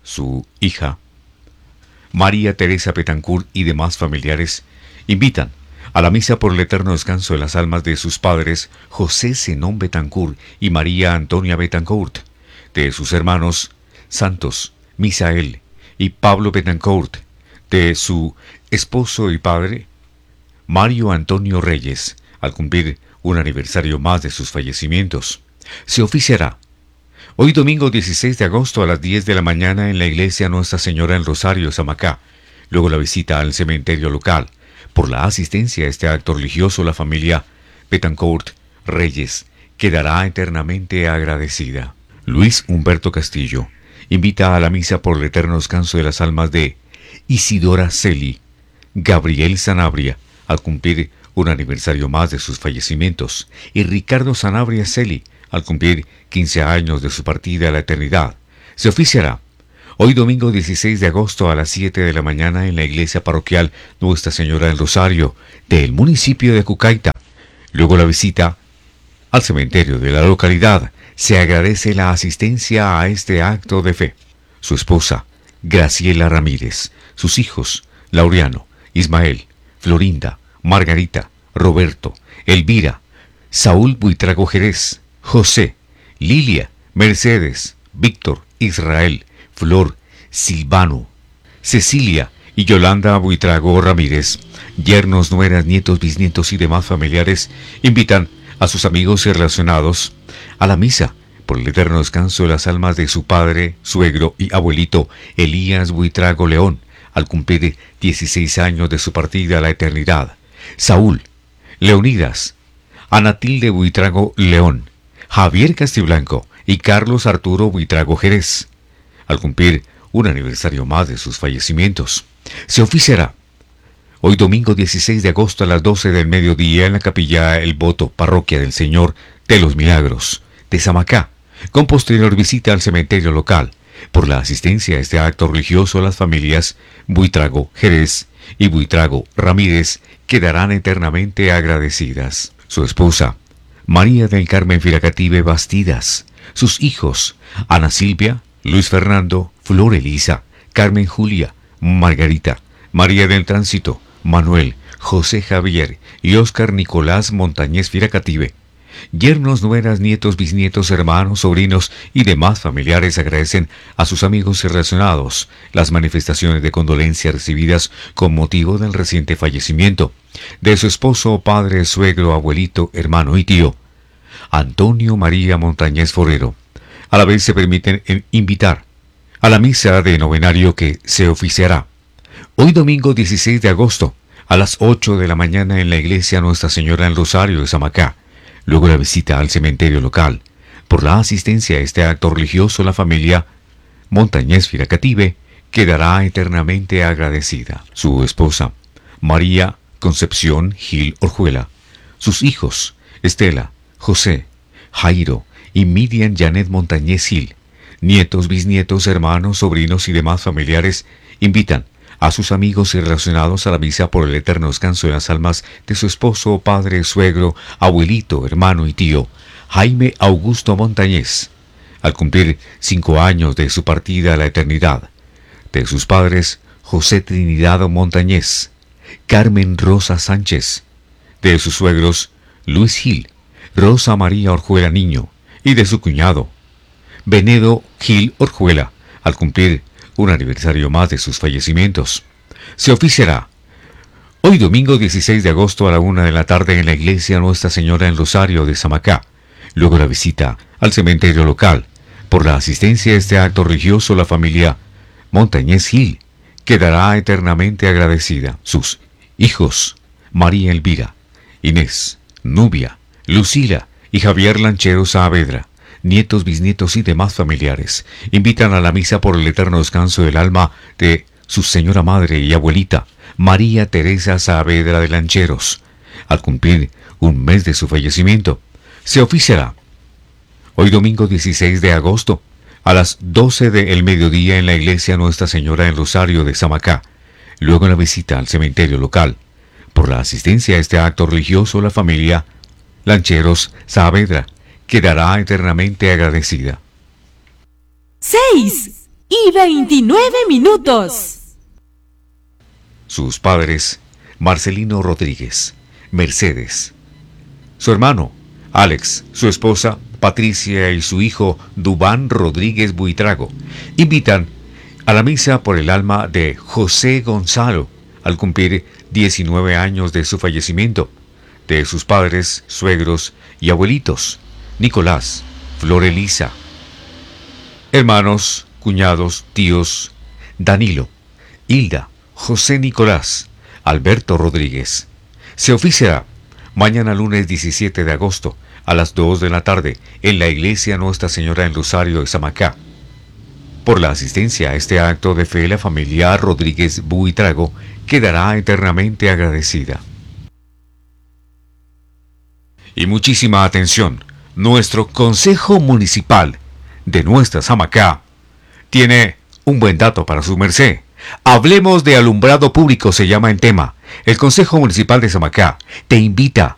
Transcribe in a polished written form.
su hija, María Teresa Betancourt y demás familiares invitan a la misa por el eterno descanso de las almas de sus padres José Zenón Betancourt y María Antonia Betancourt, de sus hermanos santos Misael y Pablo Betancourt, de su esposo y padre Mario Antonio Reyes, al cumplir un aniversario más de sus fallecimientos. Se oficiará hoy domingo 16 de agosto a las 10 de la mañana en la iglesia Nuestra Señora en Rosario, Samacá. Luego la visita al cementerio local. Por la asistencia a este acto religioso, la familia Betancourt Reyes quedará eternamente agradecida. Luis Humberto Castillo invita a la misa por el eterno descanso de las almas de Isidora Celi, Gabriel Sanabria, al cumplir un aniversario más de sus fallecimientos, y Ricardo Sanabria Celi, al cumplir 15 años de su partida a la eternidad. Se oficiará hoy domingo 16 de agosto a las 7 de la mañana en la iglesia parroquial Nuestra Señora del Rosario del municipio de Cucaita. Luego la visita al cementerio de la localidad. Se agradece la asistencia a este acto de fe. Su esposa, Graciela Ramírez, sus hijos, Laureano, Ismael, Florinda, Margarita, Roberto, Elvira, Saúl Buitrago Jerez, José, Lilia, Mercedes, Víctor, Israel, Flor, Silvano, Cecilia y Yolanda Buitrago Ramírez, yernos, nueras, nietos, bisnietos y demás familiares, invitan a sus amigos y relacionados a la misa por el eterno descanso de las almas de su padre, suegro y abuelito Elías Buitrago León, al cumplir 16 años de su partida a la eternidad. Saúl, Leonidas, Anatilde Buitrago León, Javier Castiblanco y Carlos Arturo Buitrago Jerez, al cumplir un aniversario más de sus fallecimientos. Se oficiará hoy domingo 16 de agosto a las 12 del mediodía en la capilla El Voto, Parroquia del Señor de los Milagros de Samacá, con posterior visita al cementerio local. Por la asistencia a este acto religioso, las familias Buitrago Jerez y Buitrago Ramírez quedarán eternamente agradecidas. Su esposa, María del Carmen Firacative Bastidas, sus hijos, Ana Silvia, Luis Fernando, Flor Elisa, Carmen Julia, Margarita, María del Tránsito, Manuel, José Javier y Óscar Nicolás Montañez Firacative. Yernos, nueras, nietos, bisnietos, hermanos, sobrinos y demás familiares agradecen a sus amigos y relacionados las manifestaciones de condolencia recibidas con motivo del reciente fallecimiento de su esposo, padre, suegro, abuelito, hermano y tío, Antonio María Montañez Forero. A la vez se permiten invitar a la misa de novenario que se oficiará hoy domingo 16 de agosto a las 8 de la mañana en la iglesia Nuestra Señora del Rosario de Samacá. Luego la visita al cementerio local. Por la asistencia a este acto religioso, la familia Montañez Firacative quedará eternamente agradecida. Su esposa, María Concepción Gil Orjuela, sus hijos, Estela, José, Jairo y Miriam Janet Montañez Gil, nietos, bisnietos, hermanos, sobrinos y demás familiares, invitan a sus amigos y relacionados a la misa por el eterno descanso de las almas de su esposo, padre, suegro, abuelito, hermano y tío, Jaime Augusto Montañez, al cumplir 5 años de su partida a la eternidad, de sus padres, José Trinidad Montañez, Carmen Rosa Sánchez, de sus suegros, Luis Gil, Rosa María Orjuela Niño, y de su cuñado, Benedo Gil Orjuela, al cumplir un aniversario más de sus fallecimientos. Se oficiará hoy domingo 16 de agosto a la 1 de la tarde en la iglesia Nuestra Señora en Rosario de Samacá. Luego la visita al cementerio local. Por la asistencia a este acto religioso, la familia Montañez Gil quedará eternamente agradecida. Sus hijos, María Elvira, Inés, Nubia, Lucila y Javier Lanchero Saavedra, nietos, bisnietos y demás familiares, invitan a la misa por el eterno descanso del alma de su señora madre y abuelita, María Teresa Saavedra de Lancheros, al cumplir un mes de su fallecimiento. Se oficiará hoy domingo 16 de agosto a las 12 del mediodía en la iglesia Nuestra Señora del Rosario de Samacá. Luego la visita al cementerio local. Por la asistencia a este acto religioso, la familia Lancheros Saavedra quedará eternamente agradecida. 6. y 29 minutos. Sus padres, Marcelino Rodríguez, Mercedes. Su hermano, Alex, su esposa, Patricia y su hijo, Dubán Rodríguez Buitrago, invitan a la misa por el alma de José Gonzalo, al cumplir 19 años de su fallecimiento, de sus padres, suegros y abuelitos, Nicolás, Flor Elisa, hermanos, cuñados, tíos, Danilo, Hilda, José Nicolás, Alberto Rodríguez. Se oficiará mañana lunes 17 de agosto a las 2 de la tarde en la iglesia Nuestra Señora en Rosario de Samacá. Por la asistencia a este acto de fe, la familia Rodríguez Buitrago quedará eternamente agradecida. Y muchísima atención, nuestro Consejo Municipal de Nuestra Samacá tiene un buen dato para su merced. Hablemos de alumbrado público, se llama el tema. El Consejo Municipal de Samacá te invita